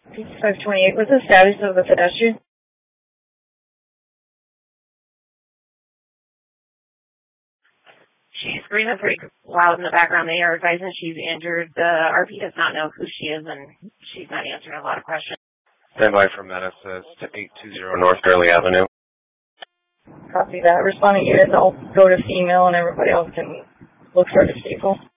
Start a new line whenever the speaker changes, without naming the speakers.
528, what's the status of the pedestrian? She's screaming pretty loud in the background. They are advising she's injured. The RP does not know who she is, and she's not answering a lot of questions.
Stand by for Menace to 820 North Gurley Avenue.
Copy that. Responding units, I'll go to female, and everybody else can look for the vehicle.